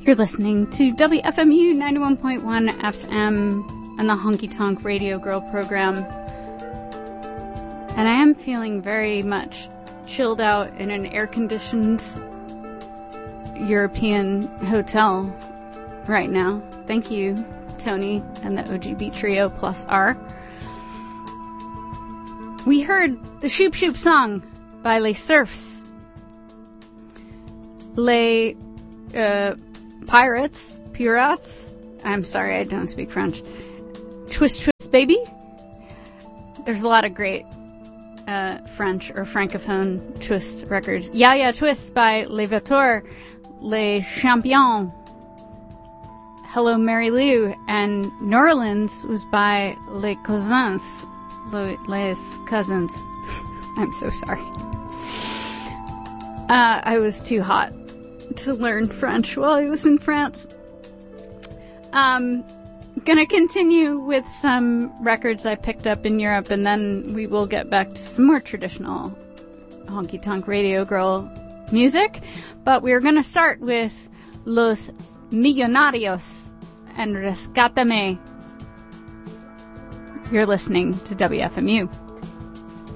You're listening to WFMU 91.1 FM and the Honky Tonk Radio Girl program. And I am feeling very much chilled out in an air-conditioned European hotel right now. Thank you, Tony and the OGB Trio plus R. We heard the Shoop Shoop song by Les Surfs. Les Pirates, I'm sorry, I don't speak French. Twist Twist Baby. There's a lot of great French or Francophone twist records. Yeah Yeah Twist by Les Vautours, Les Champions, Hello Mary Lou, and New Orleans was by Les Cousins. Les Cousins. I'm so sorry. I was too hot to learn French while I was in France. Gonna continue with some records I picked up in Europe, and then we will get back to some more traditional honky tonk radio girl music. But we're gonna start with Los Millonarios and Rescátame. You're listening to WFMU.